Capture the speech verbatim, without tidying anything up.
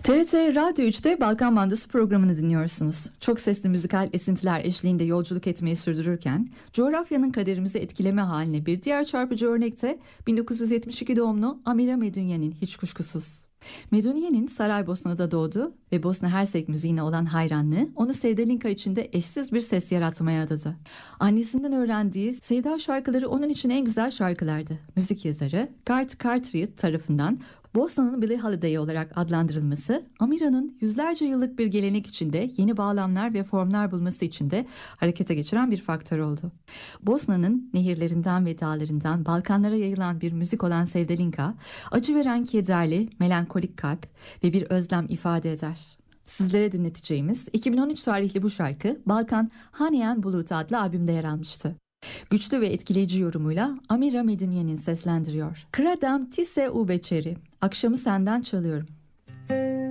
T R T Radyo üçte Balkan Bandası programını dinliyorsunuz. Çok sesli müzikal esintiler eşliğinde yolculuk etmeyi sürdürürken coğrafyanın kaderimizi etkileme haline bir diğer çarpıcı örnekte bin dokuz yüz yetmiş iki doğumlu Amira Medunjanin hiç kuşkusuz. Medunjanin Saraybosna'da doğdu ve Bosna Hersek müziğine olan hayranlığı onu Sevdalinka içinde eşsiz bir ses yaratmaya adadı. Annesinden öğrendiği sevda şarkıları onun için en güzel şarkılardı. Müzik yazarı Gart Cartwright tarafından Bosna'nın Billie Holiday olarak adlandırılması, Amira'nın yüzlerce yıllık bir gelenek içinde yeni bağlamlar ve formlar bulması için de harekete geçiren bir faktör oldu. Bosna'nın nehirlerinden ve dağlarından Balkanlara yayılan bir müzik olan Sevdalinka, acı veren kederli, melankolik kalp ve bir özlem ifade eder. Sizlere dinleteceğimiz iki bin on üç tarihli bu şarkı Balkan Hanian Bulut adlı albümde yer almıştı. Güçlü ve etkileyici yorumuyla Amira Medunjanin seslendiriyor. Kradam ti se u večeri, akşamı senden çalıyorum.